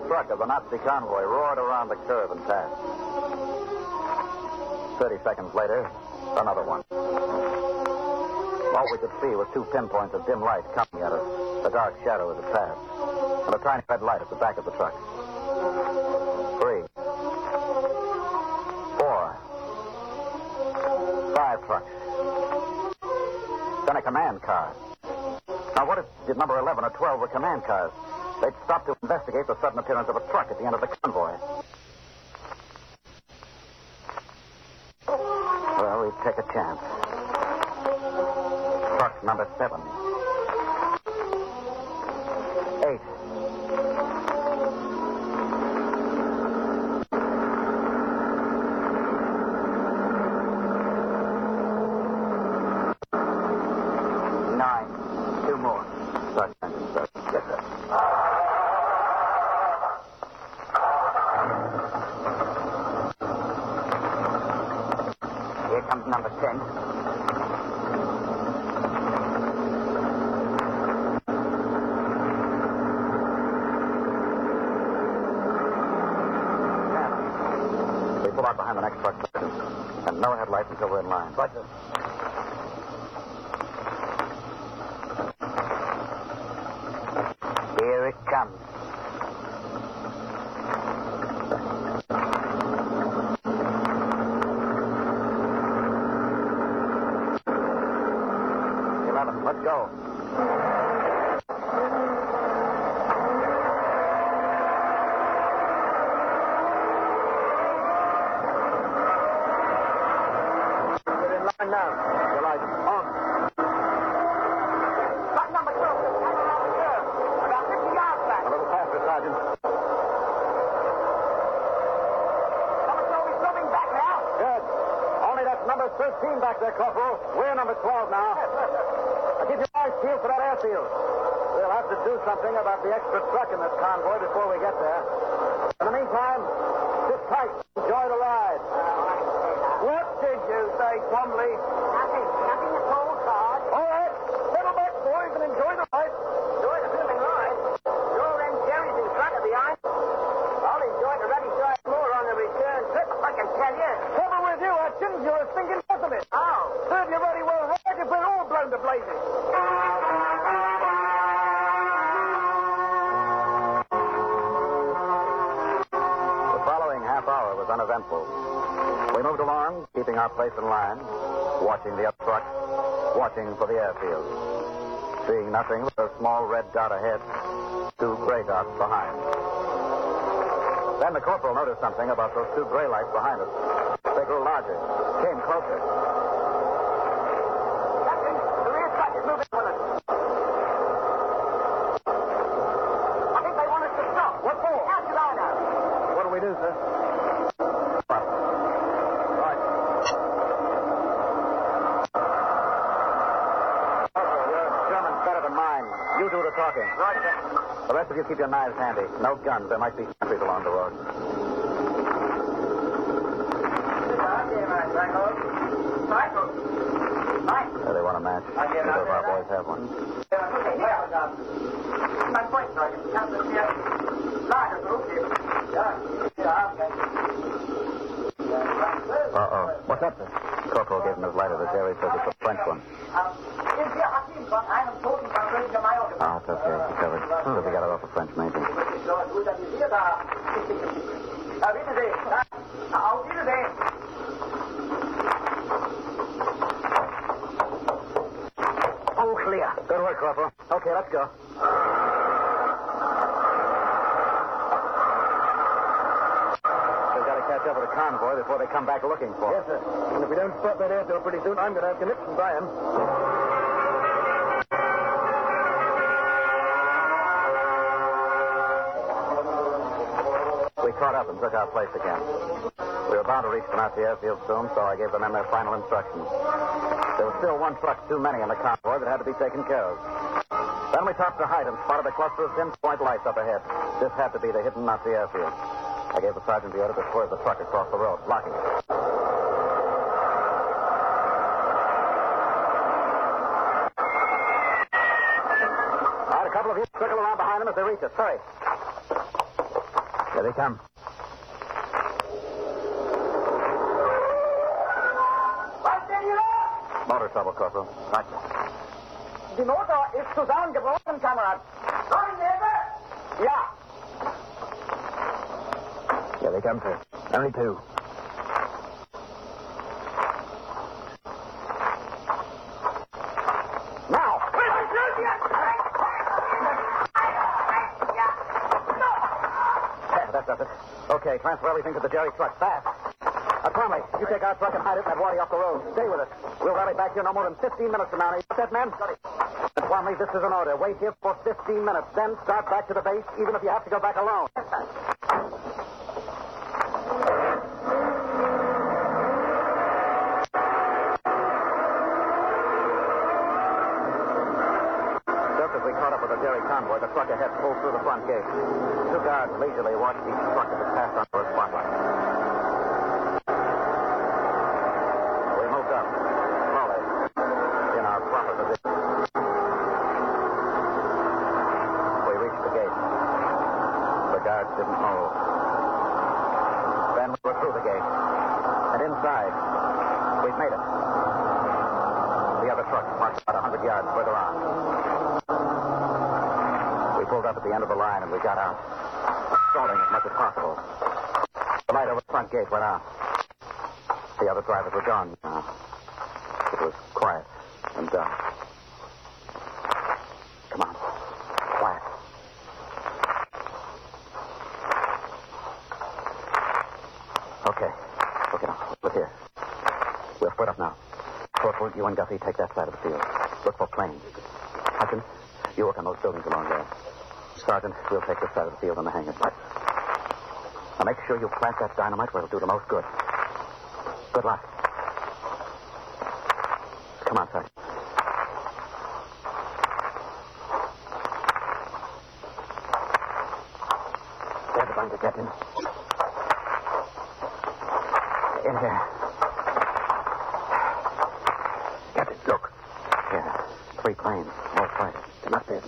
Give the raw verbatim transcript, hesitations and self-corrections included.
truck of the Nazi convoy roared around the curve and passed. Thirty seconds later, another one. All we could see was two pinpoints of dim light coming at us, a dark shadow as it passed, and a tiny red light at the back of the truck. Three. Four. Five trucks. Then a command car. Now, what if number eleven or twelve were command cars? They'd stop to investigate the sudden appearance of a truck at the end of the convoy. Well, we'd take a chance. Truck number seven. Eight. Nine. Two more. Start engine, sir. Yes, sir. Here comes number ten. We pull out behind the next truck, Sergeant, and no headlights until we're in line. Roger. Here it comes. Eleven, let's go. We're in line now. The lights on. Truck number two. About fifty yards back. A little faster, Sergeant. Number two is moving back now. Good. Only that's number thirteen back there, Corporal. We're number twelve now. Now keep your eyes peeled for that airfield. We'll have to do something about the extra truck in this convoy before we get there. In the meantime, sit tight. Enjoy the ride. What did you say, Twumley? Nothing. Nothing at all, Sarge. All right. Settle back, boys, and enjoy the ride. Enjoy the filming ride. Joel and Jerry's in front of the iron. I'll enjoy the ruddy side more on the return trip, I can tell you. Trouble with you, Hutchins. You're a stinking pessimist. Oh. Serve you very well right if we're all blown to blazes. The following half hour was uneventful. We moved along, keeping our place in line, watching the up truck, watching for the airfield. Seeing nothing but a small red dot ahead, two gray dots behind. Then the corporal noticed something about those two gray lights behind us. They grew larger, came closer. Captain, the rear truck is moving on us. I think they want us to stop. What for? How should I know? What do we do, sir? What? Right. Corporal, your German's better than mine. You do the talking. Right, sir. The rest of you keep your knives handy. No guns. There might be sentries along the road. Michael. Mike. Uh, they want a match. Neither of our boys have one. Mein Freund, Sergeant. Ich habe das hier Lagergruppe. Ja, ja, Uh-oh. What's up, sir? Corporal gave him his lighter. The Jerry says it's a French one. Sind wir Hakim von einem toten französischen Major? Oh, it's okay. It's covered. So we got it off a French major. Gut, dass Sie hier da. Auf Wiedersehen. Auf Wiedersehen. All clear. Good work, Corporal. Okay, let's go. We've got to catch up with the convoy before they come back looking for us. Yes, sir. And if we don't spot that airfield pretty soon, I'm going to have conniptions by him. We caught up and took our place again. We were bound to reach the Nazi airfield soon, so I gave the men their final instructions. There was still one truck too many in the convoy that had to be taken care of. Then we topped the height and spotted a cluster of pinpoint lights up ahead. This had to be the hidden Nazi airfield. I gave the sergeant the order to swerve the truck across the road, blocking it. All right, a couple of you circle around behind them as they reach us. Hurry. Here they come. Motor trouble, Corporal. Right. Die Motor ist zusammengebrochen, Kamerad. Nein, Neighbor? Ja. Here they come, sir. Only two. Now. Yeah, that does it. Okay, transfer everything to the Jerry truck. Fast. Uh, Conley, you take our truck and hide it in that waddy off the road. Stay with us. We'll rally back here no more than fifteen minutes from now. You got that, man? And Conley, this is an order. Wait here for fifteen minutes. Then start back to the base, even if you have to go back alone. Just as we caught up with the Jerry convoy, the truck ahead pulled through the front gate. Two guards leisurely watched each truck as it passed under a spotlight. We moved up, slowly, in our proper position. We reached the gate. The guards didn't move. Then we were through the gate. And inside, we'd made it. The other truck marched about a hundred yards further on. We pulled up at the end of the line and we got out, stalling as much as possible. The light over the front gate went out. The other drivers were gone now. It was quiet and dark. Come on. Quiet. Okay. Okay, now. Look here. We'll split up now. Corporal, you and Guffey take that side of the field. Look for planes. Hutchins, you work on those buildings along there. Sergeant, we'll take this side of the field and the hangars. Right. Now make sure you plant that dynamite where it'll do the most good. Good luck. Come on, Sergeant. There's the bunker, Captain. In here. Captain, look. Here. Three planes. All fighters. They must be